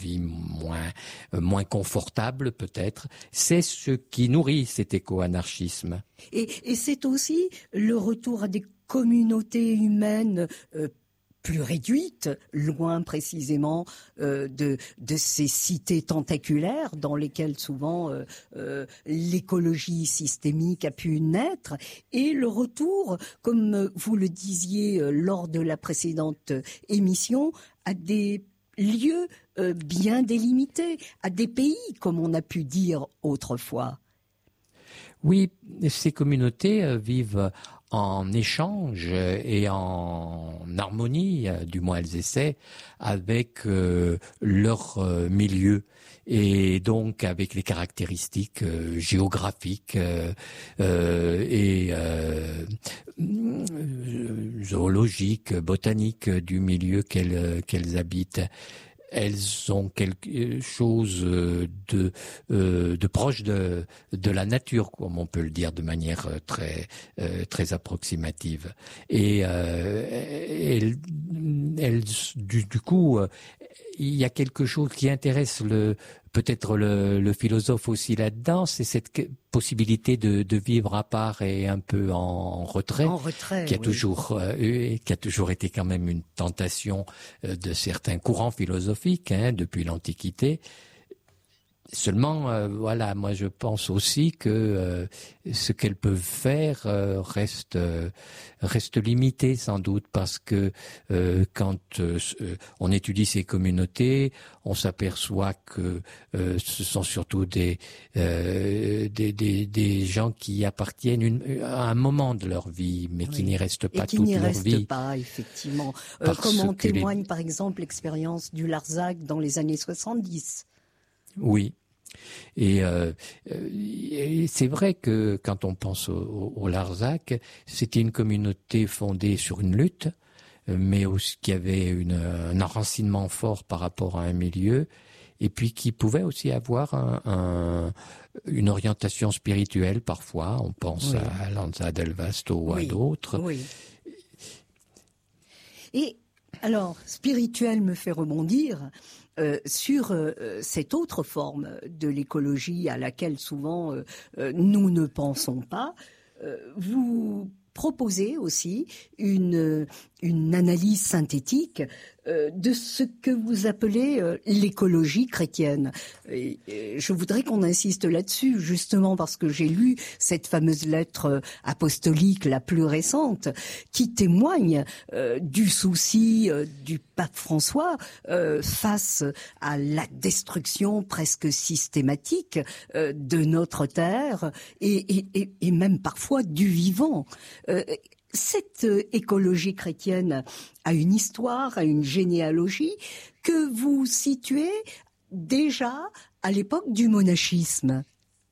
vie moins confortable peut-être. C'est ce qui nourrit cet éco-anarchisme. Et c'est aussi le retour à des communautés humaines plus réduites, loin précisément de ces cités tentaculaires dans lesquelles souvent l'écologie systémique a pu naître, et le retour, comme vous le disiez lors de la précédente émission, à des lieux bien délimités, à des pays, comme on a pu dire autrefois. Oui, ces communautés vivent en échange et en harmonie, du moins elles essaient, avec leur milieu et donc avec les caractéristiques géographiques et zoologiques, botaniques du milieu qu'elles habitent. Elles ont quelque chose de proche de la nature, comme on peut le dire de manière très approximative. Et du coup, il y a quelque chose qui intéresse peut-être le philosophe aussi là-dedans, c'est cette possibilité de vivre à part et un peu en retrait, qui a toujours été quand même une tentation de certains courants philosophiques depuis l'Antiquité. Seulement, voilà, moi je pense aussi que ce qu'elles peuvent faire reste limité sans doute, parce que quand on étudie ces communautés, on s'aperçoit que ce sont surtout des gens qui appartiennent à un moment de leur vie, mais qui n'y restent pas toute leur vie. Et qui n'y restent pas, effectivement. Comme en témoigne par exemple l'expérience du Larzac dans les années 70. Oui. Et c'est vrai que quand on pense au Larzac, c'était une communauté fondée sur une lutte, mais aussi qui avait un enracinement fort par rapport à un milieu, et puis qui pouvait aussi avoir une orientation spirituelle parfois. On pense à Lanza del Vasto ou à d'autres. Oui. Et alors, spirituel me fait rebondir sur cette autre forme de l'écologie à laquelle souvent nous ne pensons pas. Vous proposez aussi une analyse synthétique de ce que vous appelez l'écologie chrétienne. Et je voudrais qu'on insiste là-dessus, justement parce que j'ai lu cette fameuse lettre apostolique la plus récente, qui témoigne du souci du pape François face à la destruction presque systématique de notre terre et même parfois du vivant. Cette écologie chrétienne a une histoire, a une généalogie que vous situez déjà à l'époque du monachisme.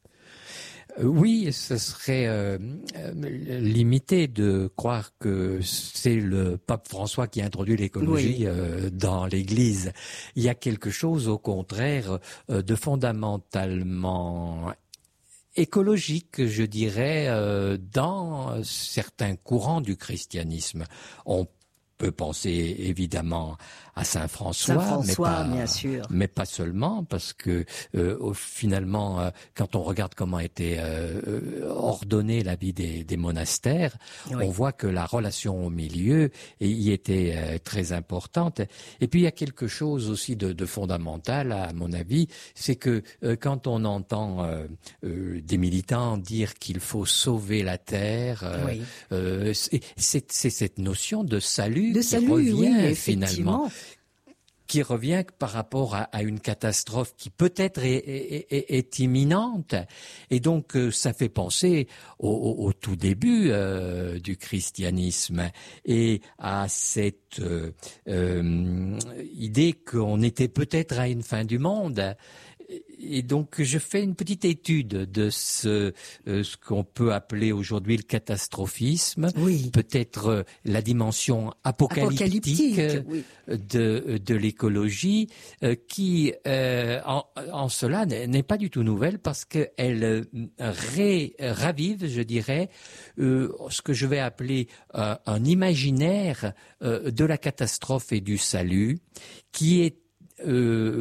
Oui, ce serait limité de croire que c'est le pape François qui a introduit l'écologie dans l'Église. Il y a quelque chose, au contraire, de fondamentalement écologique, je dirais, dans certains courants du christianisme. On peut penser évidemment à Saint François, bien sûr. Mais pas seulement, parce que finalement, quand on regarde comment était ordonnée la vie des monastères, on voit que la relation au milieu y était très importante. Et puis il y a quelque chose aussi de fondamental, à mon avis, c'est que quand on entend des militants dire qu'il faut sauver la terre, c'est cette notion de salut qui revient finalement. Qui revient par rapport à une catastrophe qui peut-être est imminente. Et donc, ça fait penser au tout début du christianisme et à cette idée qu'on était peut-être à une fin du monde. Et donc, je fais une petite étude de ce qu'on peut appeler aujourd'hui le catastrophisme, peut-être la dimension apocalyptique de l'écologie, qui, en cela, n'est pas du tout nouvelle, parce qu'elle ravive, je dirais, ce que je vais appeler un imaginaire de la catastrophe et du salut, qui est